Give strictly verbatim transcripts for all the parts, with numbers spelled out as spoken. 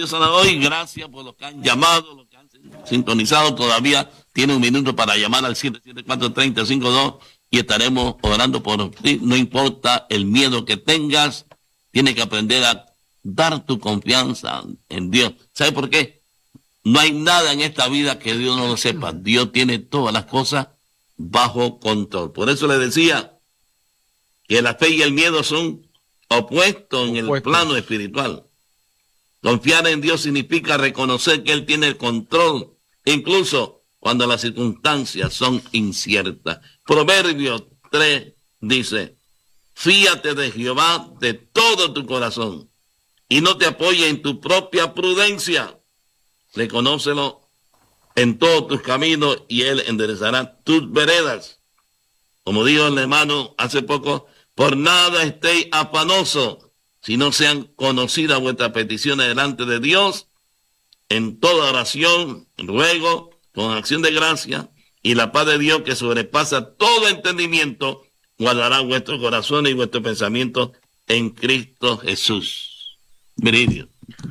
Radio San hoy. Gracias por los que han llamado, los que han sintonizado. Todavía tiene un minuto para llamar al siete siete cuatro, tres cero cinco dos y estaremos orando por ti. No importa el miedo que tengas, tienes que aprender a dar tu confianza en Dios. ¿Sabe por qué? No hay nada en esta vida que Dios no lo sepa. Dios tiene todas las cosas bajo control. Por eso le decía que la fe y el miedo son opuestos en el plano espiritual. Confiar en Dios significa reconocer que Él tiene el control, incluso cuando las circunstancias son inciertas. Proverbios tres dice, fíate de Jehová de todo tu corazón y no te apoyes en tu propia prudencia. Reconócelo en todos tus caminos y Él enderezará tus veredas. Como dijo el hermano hace poco, por nada estéis afanosos, si no sean conocidas vuestras peticiones delante de Dios, en toda oración, ruego, con acción de gracia, y la paz de Dios que sobrepasa todo entendimiento, guardará vuestros corazones y vuestros pensamientos en Cristo Jesús. Meridio.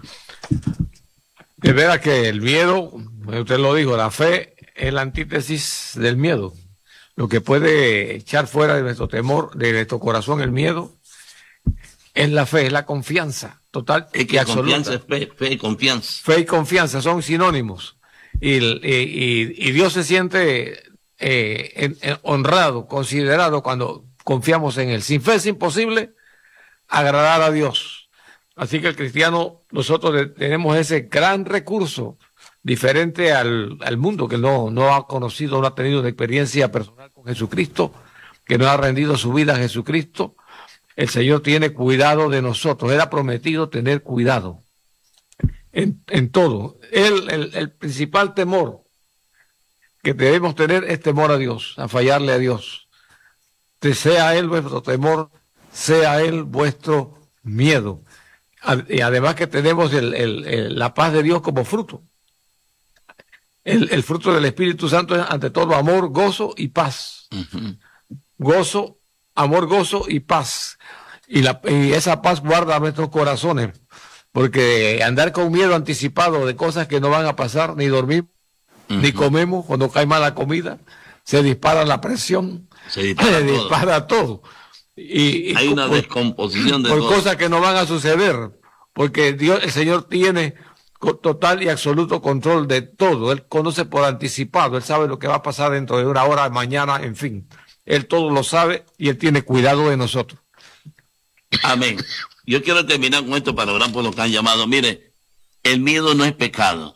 De veras que el miedo, usted lo dijo, la fe es la antítesis del miedo. Lo que puede echar fuera de nuestro temor, de nuestro corazón el miedo, es la fe, es la confianza total es que y absoluta. Confianza es fe, fe y confianza. Fe y confianza son sinónimos. Y, y, y, y Dios se siente eh, en, en, honrado, considerado cuando confiamos en Él. Sin fe es imposible agradar a Dios. Así que el cristiano, nosotros tenemos ese gran recurso, diferente al, al mundo que no, no ha conocido, no ha tenido una experiencia personal con Jesucristo, que no ha rendido su vida a Jesucristo. El Señor tiene cuidado de nosotros. Él ha prometido tener cuidado en, en todo. Él, el, el principal temor que debemos tener es temor a Dios, a fallarle a Dios. Que sea Él vuestro temor, sea Él vuestro miedo. Y además que tenemos el, el, el, la paz de Dios como fruto. El, el fruto del Espíritu Santo es ante todo amor, gozo y paz. Uh-huh. Gozo, amor, gozo y paz. Y, la, y esa paz guarda nuestros corazones. Porque andar con miedo anticipado de cosas que no van a pasar, ni dormimos, uh-huh. ni comemos, cuando cae mala comida, se dispara la presión, se dispara, se todo. dispara todo. Y, hay y una por, descomposición de por todo. Cosas que no van a suceder, porque Dios, el Señor tiene total y absoluto control de todo. Él conoce por anticipado, Él sabe lo que va a pasar dentro de una hora, mañana, en fin. Él todo lo sabe y Él tiene cuidado de nosotros. Amén. Yo quiero terminar con esto para orar por los que han llamado. Mire, el miedo no es pecado.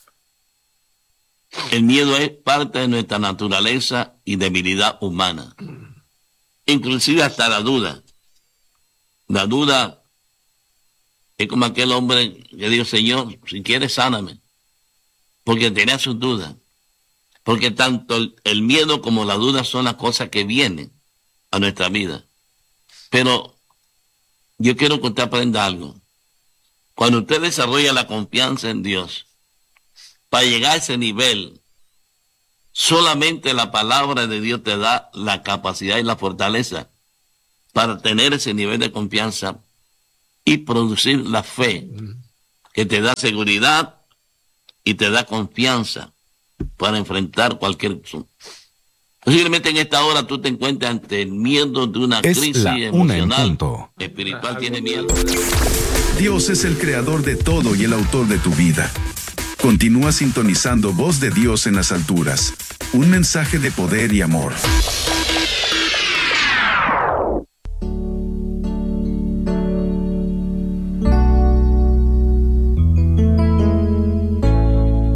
El miedo es parte de nuestra naturaleza y debilidad humana. Inclusive hasta la duda. La duda es como aquel hombre que dijo, Señor, si quieres sáname. Porque tenía sus dudas. Porque tanto el, el miedo como la duda son las cosas que vienen a nuestra vida. Pero yo quiero que usted aprenda algo. Cuando usted desarrolla la confianza en Dios, para llegar a ese nivel, solamente la palabra de Dios te da la capacidad y la fortaleza para tener ese nivel de confianza y producir la fe que te da seguridad y te da confianza para enfrentar cualquier cosa. Posiblemente en esta hora tú te encuentres ante el miedo de una es crisis la emocional, espiritual, tiene miedo. Dios es el creador de todo y el autor de tu vida. Continúa sintonizando Voz de Dios en las alturas. Un mensaje de poder y amor.